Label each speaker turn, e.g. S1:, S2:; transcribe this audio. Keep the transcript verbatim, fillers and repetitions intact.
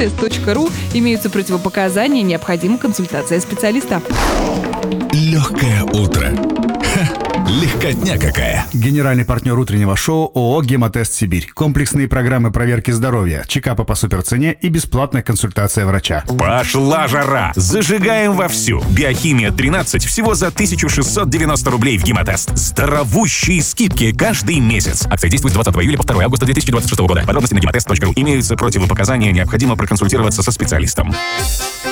S1: гемотест точка ру. Имеются противопоказания, необходима консультация специалиста.
S2: Легкое утро. Ха, легкотня какая.
S3: Генеральный партнер утреннего шоу ООО «Гемотест Сибирь». Комплексные программы проверки здоровья, чекапы по суперцене и бесплатная консультация врача.
S4: Пошла жара! Зажигаем вовсю. Биохимия тринадцать всего за тысяча шестьсот девяносто рублей в Гемотест. Здоровущие скидки каждый месяц. Акция действует с двадцатого июля по второго августа две тысячи двадцать шестого года. Подробности на гемотест точка ру. Имеются противопоказания, необходимо проконсультироваться со специалистом.